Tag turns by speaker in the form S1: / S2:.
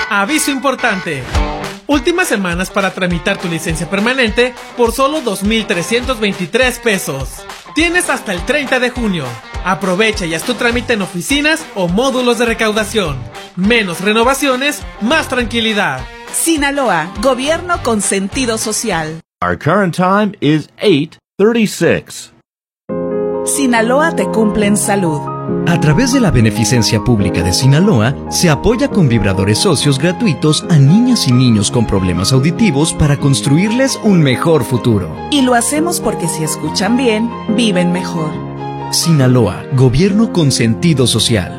S1: Aviso importante. Últimas semanas para tramitar tu licencia permanente por solo 2,323 pesos. Tienes hasta el 30 de junio. Aprovecha y haz tu trámite en oficinas o módulos de recaudación. Menos renovaciones, más tranquilidad.
S2: Sinaloa, gobierno con sentido social.
S3: Our current time is 8:36.
S2: Sinaloa te cumple en salud.
S4: A través de la beneficencia pública de Sinaloa, se apoya con vibradores socios gratuitos a niñas y niños con problemas auditivos para construirles un mejor futuro.
S2: Y lo hacemos porque si escuchan bien, viven mejor.
S4: Sinaloa, gobierno con sentido social.